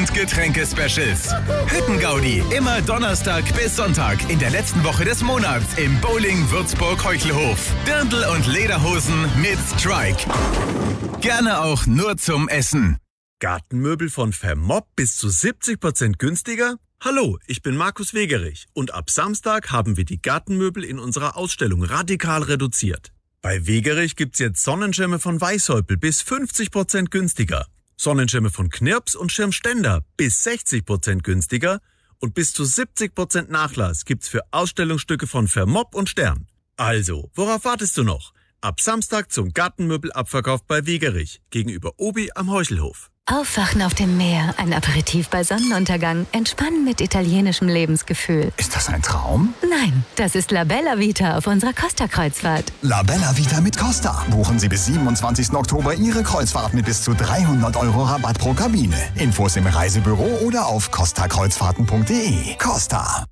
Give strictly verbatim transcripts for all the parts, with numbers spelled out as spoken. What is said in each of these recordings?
und Getränke-Specials. Hüttengaudi, immer Donnerstag bis Sonntag in der letzten Woche des Monats im Bowling Würzburg-Heuchelhof. Dirndl und Lederhosen mit Strike. Gerne auch nur zum Essen. Gartenmöbel von Vermopp bis zu siebzig Prozent günstiger? Hallo, ich bin Markus Wegerich und ab Samstag haben wir die Gartenmöbel in unserer Ausstellung radikal reduziert. Bei Wegerich gibt's jetzt Sonnenschirme von Weißhäupl bis fünfzig Prozent günstiger, Sonnenschirme von Knirps und Schirmständer bis sechzig Prozent günstiger und bis zu siebzig Prozent Nachlass gibt's für Ausstellungsstücke von Vermopp und Stern. Also, worauf wartest du noch? Ab Samstag zum Gartenmöbelabverkauf bei Wegerich gegenüber Obi am Heuchelhof. Aufwachen auf dem Meer, ein Aperitif bei Sonnenuntergang, entspannen mit italienischem Lebensgefühl. Ist das ein Traum? Nein, das ist La Bella Vita auf unserer Costa-Kreuzfahrt. La Bella Vita mit Costa. Buchen Sie bis siebenundzwanzigsten Oktober Ihre Kreuzfahrt mit bis zu dreihundert Euro Rabatt pro Kabine. Infos im Reisebüro oder auf costa kreuzfahrten punkt de. Costa.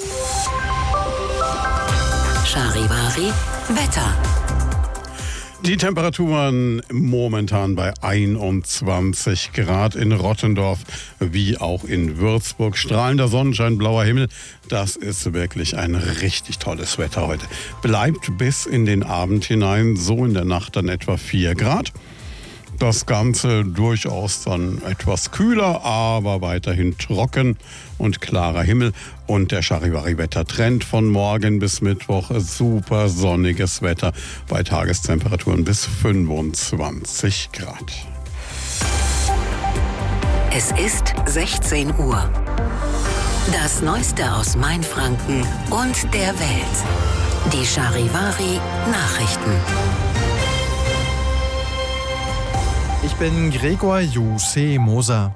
Charivari Wetter. Die Temperaturen momentan bei einundzwanzig Grad in Rottendorf wie auch in Würzburg. Strahlender Sonnenschein, blauer Himmel. Das ist wirklich ein richtig tolles Wetter heute. Bleibt bis in den Abend hinein, so in der Nacht dann etwa vier Grad. Das Ganze durchaus dann etwas kühler, aber weiterhin trocken und klarer Himmel. Und der Charivari-Wettertrend von morgen bis Mittwoch, super sonniges Wetter bei Tagestemperaturen bis fünfundzwanzig Grad. Es ist sechzehn Uhr. Das Neueste aus Mainfranken und der Welt. Die Charivari-Nachrichten. Ich bin Gregor Jose Moser.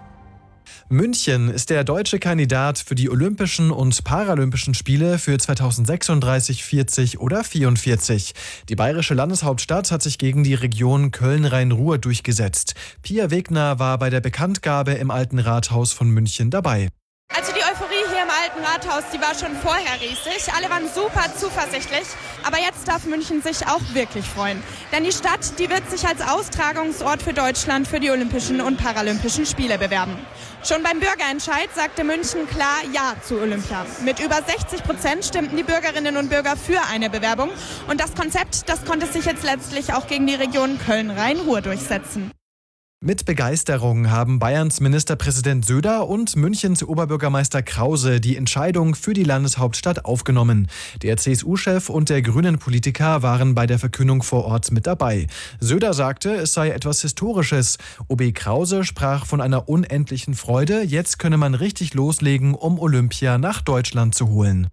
München ist der deutsche Kandidat für die Olympischen und Paralympischen Spiele für zweitausendsechsunddreißig, vierzig oder vierundvierzig. Die bayerische Landeshauptstadt hat sich gegen die Region Köln-Rhein-Ruhr durchgesetzt. Pia Wegner war bei der Bekanntgabe im Alten Rathaus von München dabei. Also die Euphorie hier im Alten Rathaus, die war schon vorher riesig. Alle waren super zuversichtlich. Aber jetzt darf München sich auch wirklich freuen. Denn die Stadt, die wird sich als Austragungsort für Deutschland für die Olympischen und Paralympischen Spiele bewerben. Schon beim Bürgerentscheid sagte München klar Ja zu Olympia. Mit über sechzig Prozent stimmten die Bürgerinnen und Bürger für eine Bewerbung. Und das Konzept, das konnte sich jetzt letztlich auch gegen die Region Köln-Rhein-Ruhr durchsetzen. Mit Begeisterung haben Bayerns Ministerpräsident Söder und Münchens Oberbürgermeister Krause die Entscheidung für die Landeshauptstadt aufgenommen. Der C S U-Chef und der Grünen-Politiker waren bei der Verkündung vor Ort mit dabei. Söder sagte, es sei etwas Historisches. O B Krause sprach von einer unendlichen Freude. Jetzt könne man richtig loslegen, um Olympia nach Deutschland zu holen.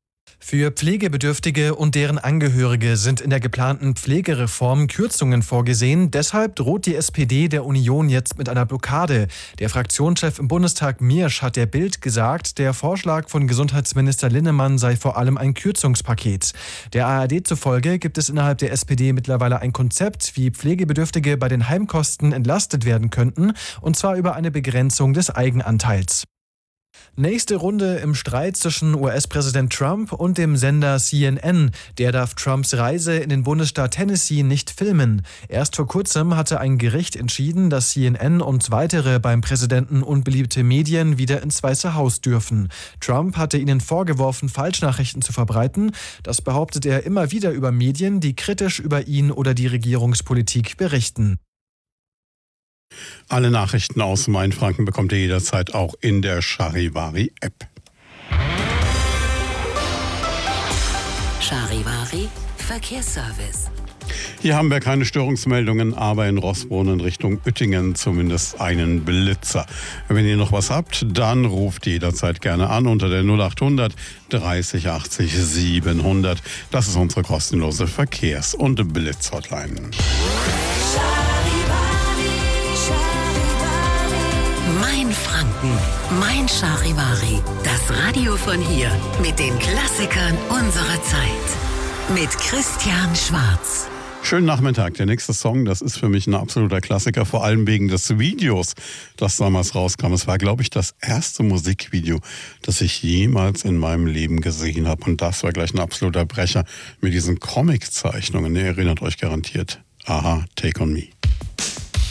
Für Pflegebedürftige und deren Angehörige sind in der geplanten Pflegereform Kürzungen vorgesehen. Deshalb droht die S P D der Union jetzt mit einer Blockade. Der Fraktionschef im Bundestag Miersch hat der Bild gesagt, der Vorschlag von Gesundheitsminister Linnemann sei vor allem ein Kürzungspaket. Der A R D zufolge gibt es innerhalb der S P D mittlerweile ein Konzept, wie Pflegebedürftige bei den Heimkosten entlastet werden könnten, und zwar über eine Begrenzung des Eigenanteils. Nächste Runde im Streit zwischen U S-Präsident Trump und dem Sender C N N. Der darf Trumps Reise in den Bundesstaat Tennessee nicht filmen. Erst vor kurzem hatte ein Gericht entschieden, dass C N N und weitere beim Präsidenten unbeliebte Medien wieder ins Weiße Haus dürfen. Trump hatte ihnen vorgeworfen, Falschnachrichten zu verbreiten. Das behauptet er immer wieder über Medien, die kritisch über ihn oder die Regierungspolitik berichten. Alle Nachrichten aus Mainfranken bekommt ihr jederzeit auch in der Charivari-App. Charivari Verkehrsservice. Hier haben wir keine Störungsmeldungen, aber in Roßbrunn in Richtung Uettingen zumindest einen Blitzer. Wenn ihr noch was habt, dann ruft jederzeit gerne an unter der null acht hundert dreißig achtzig siebenhundert. Das ist unsere kostenlose Verkehrs- und Blitz-Hotline. Mainfranken, mein Charivari. Das Radio von hier mit den Klassikern unserer Zeit. Mit Christian Schwarz. Schönen Nachmittag. Der nächste Song, das ist für mich ein absoluter Klassiker, vor allem wegen des Videos, das damals rauskam. Es war, glaube ich, das erste Musikvideo, das ich jemals in meinem Leben gesehen habe. Und das war gleich ein absoluter Brecher mit diesen Comic-Zeichnungen. Ihr erinnert euch garantiert. Aha, Take on Me.